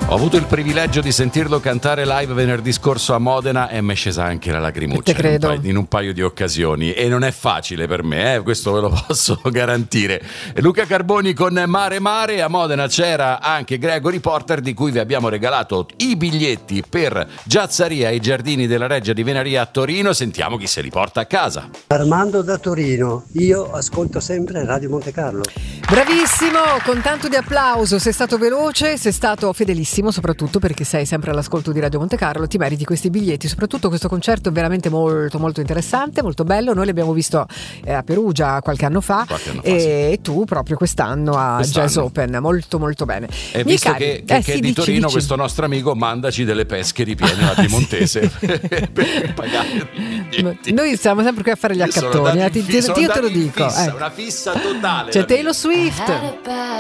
Ho avuto il privilegio di sentirlo cantare live venerdì scorso a Modena e mi è scesa anche la lacrimuccia in un paio di occasioni, e non è facile per me, questo ve lo posso garantire. Luca Carboni con Mare Mare. A Modena c'era anche Gregory Porter, di cui vi abbiamo regalato i biglietti per Giazzaria ai Giardini della Reggia di Venaria a Torino. Sentiamo chi se li porta a casa. Armando da Torino, io ascolto sempre Radio Monte Carlo. Bravissimo, con tanto di applauso, sei stato veloce, sei stato fedelissimo, soprattutto perché sei sempre all'ascolto di Radio Monte Carlo, ti meriti questi biglietti. Soprattutto questo concerto è veramente molto molto interessante, molto bello. Noi l'abbiamo visto a Perugia qualche anno fa, e tu proprio quest'anno a Jazz Open, molto molto bene. E visto che è di Torino, dici. Questo nostro amico mandaci delle pesche ripiene alla piemontese per pagare i biglietti. Noi siamo sempre qui a fare gli accattoni, io te lo dico. Una fissa totale. C'è Taylor Swift.